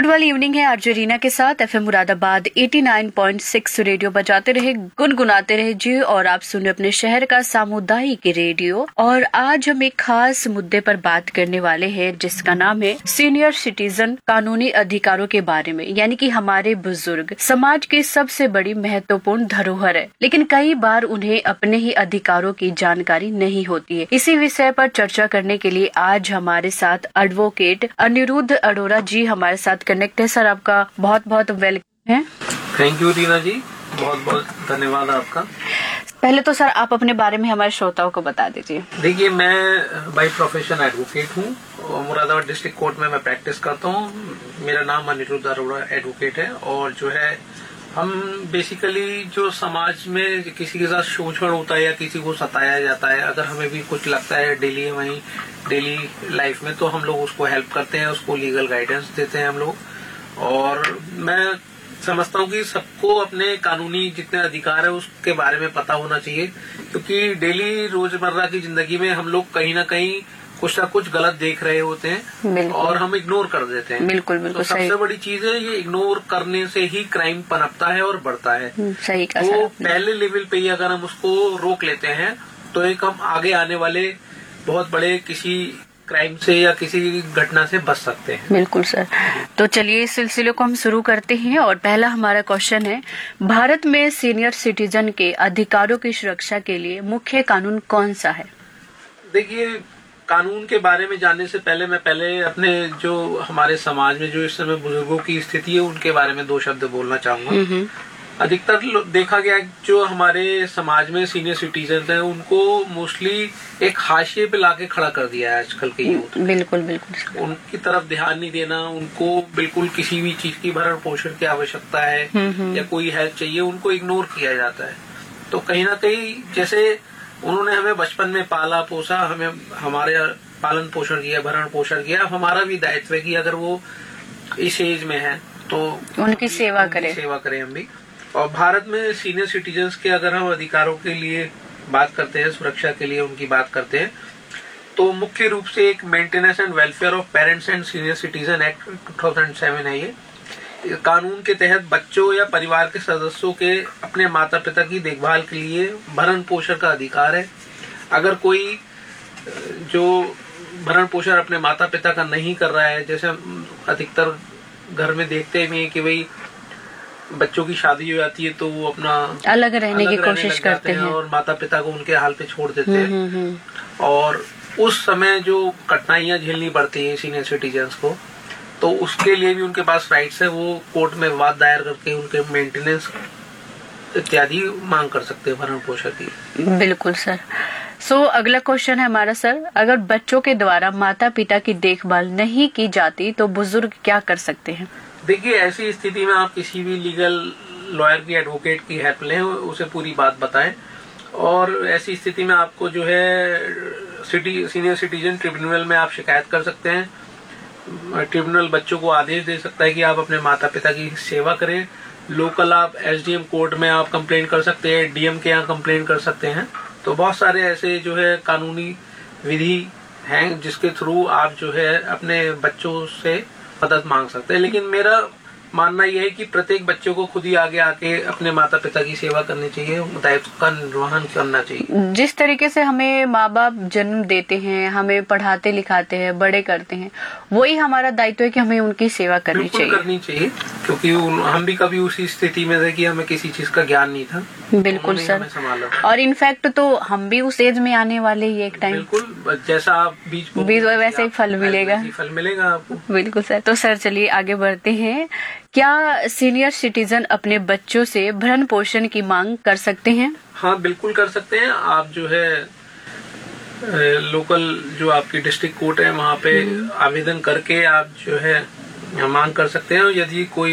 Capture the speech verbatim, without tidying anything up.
Good वाली evening है RJ Reena के साथ एफएम मुरादाबाद नवासी पॉइंट छह रेडियो बजाते रहे, गुनगुनाते रहे जी। और आप सुने अपने शहर का सामुदायिक रेडियो। और आज हम एक खास मुद्दे पर बात करने वाले हैं जिसका नाम है सीनियर सिटीजन, कानूनी अधिकारों के बारे में। यानी कि हमारे बुजुर्ग समाज की सबसे बड़ी महत्वपूर्ण धरोहर है, लेकिन कई बार उन्हें अपने ही अधिकारों की जानकारी नहीं होती है। इसी विषय पर चर्चा करने के लिए आज हमारे साथ एडवोकेट अनिरुद्ध अरोड़ा जी हमारे साथ कनेक्ट है। सर, आपका बहुत बहुत वेलकम है। थैंक यू रीना जी, बहुत बहुत धन्यवाद आपका। पहले तो सर आप अपने बारे में हमारे श्रोताओं को बता दीजिए। देखिए, मैं बाय प्रोफेशन एडवोकेट हूँ। मुरादाबाद डिस्ट्रिक्ट कोर्ट में मैं प्रैक्टिस करता हूँ। मेरा नाम अनिरुद्ध अरोड़ा एडवोकेट है। और जो है, हम बेसिकली जो समाज में किसी के साथ शोषण होता है या किसी को सताया जाता है, अगर हमें भी कुछ लगता है डेली वहीं डेली लाइफ में, तो हम लोग उसको हेल्प करते हैं, उसको लीगल गाइडेंस देते हैं हम लोग। और मैं समझता हूँ कि सबको अपने कानूनी जितने अधिकार है उसके बारे में पता होना चाहिए, क्योंकि डेली रोजमर्रा की जिंदगी में हम लोग कहीं ना कहीं कुछ ना कुछ गलत देख रहे होते हैं और हम इग्नोर कर देते हैं। बिल्कुल बिल्कुल। तो सबसे बड़ी चीज है, ये इग्नोर करने से ही क्राइम पनपता है और बढ़ता है। सही कहा। तो पहले लेवल पे ही अगर हम उसको रोक लेते हैं तो एक हम आगे आने वाले बहुत बड़े किसी क्राइम से या किसी घटना से बच सकते हैं। बिल्कुल सर। तो चलिए इस सिलसिले को हम शुरू करते हैं। और पहला हमारा क्वेश्चन है, भारत में सीनियर सिटीजन के अधिकारों की सुरक्षा के लिए मुख्य कानून कौन सा है? देखिए, कानून के बारे में जानने से पहले मैं पहले अपने जो हमारे समाज में जो इस समय बुजुर्गों की स्थिति है उनके बारे में दो शब्द बोलना चाहूंगा। अधिकतर देखा गया जो हमारे समाज में सीनियर सिटीजन हैं उनको मोस्टली एक हाशिए पे लाके खड़ा कर दिया है आजकल के यूथ। बिल्कुल बिल्कुल। उनकी तरफ ध्यान नहीं देना, उनको बिल्कुल किसी भी चीज की भरण पोषण की आवश्यकता है या कोई हेल्प चाहिए, उनको इग्नोर किया जाता है। तो कहीं ना कहीं जैसे उन्होंने हमें बचपन में पाला पोसा, हमें हमारे पालन पोषण किया, भरण पोषण किया, हमारा भी दायित्व है कि अगर वो इस एज में है तो उनकी सेवा करें सेवा करें हम भी। और भारत में सीनियर सिटीजन्स के अगर हम अधिकारों के लिए बात करते हैं, सुरक्षा के लिए उनकी बात करते हैं, तो मुख्य रूप से एक maintenance and welfare of parents and senior citizen act दो हज़ार सात है। ये कानून के तहत बच्चों या परिवार के सदस्यों के अपने माता पिता की देखभाल के लिए भरण पोषण का अधिकार है। अगर कोई जो भरण पोषण अपने माता पिता का नहीं कर रहा है, जैसे अधिकतर घर में देखते भी हैं कि भाई बच्चों की शादी हो जाती है तो वो अपना अलग रहने की कोशिश करते हैं और माता पिता को उनके हाल पे छोड़ देते हैं। और उस समय जो कठिनाइयां झेलनी पड़ती है सीनियर सिटीजन्स को, तो उसके लिए भी उनके पास राइट्स है। वो कोर्ट में विवाद दायर करके उनके मेंटेनेंस इत्यादि मांग कर सकते हैं भरण पोषण की। बिल्कुल सर। सो so, अगला क्वेश्चन है हमारा सर, अगर बच्चों के द्वारा माता पिता की देखभाल नहीं की जाती तो बुजुर्ग क्या कर सकते हैं? देखिए, ऐसी स्थिति में आप किसी भी लीगल लॉयर की, एडवोकेट की हेल्प लें, उसे पूरी बात बताएं। और ऐसी स्थिति में आपको जो है सिटी सीनियर सिटीजन ट्रिब्यूनल में आप शिकायत कर सकते हैं। ट्रिब्यूनल बच्चों को आदेश दे सकता है कि आप अपने माता पिता की सेवा करें। लोकल आप एसडीएम कोर्ट में आप कंप्लेंट कर सकते हैं, डीएम के यहाँ कंप्लेंट कर सकते हैं। तो बहुत सारे ऐसे जो है कानूनी विधि हैं जिसके थ्रू आप जो है अपने बच्चों से मदद मांग सकते हैं। लेकिन मेरा मानना यह है कि प्रत्येक बच्चों को खुद ही आगे आके अपने माता पिता की सेवा करनी चाहिए, दायित्व का निर्वहन करना चाहिए। जिस तरीके से हमें माँ बाप जन्म देते हैं, हमें पढ़ाते लिखाते हैं, बड़े करते हैं, वही हमारा दायित्व है कि हमें उनकी सेवा करनी चाहिए। करनी चाहिए, क्योंकि हम भी कभी उसी स्थिति में थे कि हमें किसी चीज का ज्ञान नहीं था। बिल्कुल सर। और इनफैक्ट तो हम भी उस एज में आने वाले ही एक टाइम। बिल्कुल, जैसा आप बीज बीज वैसे ही फल मिलेगा। फल मिलेगा आपको। बिल्कुल सर। तो सर चलिए आगे बढ़ते हैं। क्या सीनियर सिटीजन अपने बच्चों से भरण पोषण की मांग कर सकते हैं? हाँ, बिल्कुल कर सकते हैं। आप जो है लोकल जो आपकी डिस्ट्रिक्ट कोर्ट है वहाँ पे आवेदन करके आप जो है मांग कर सकते हैं। यदि कोई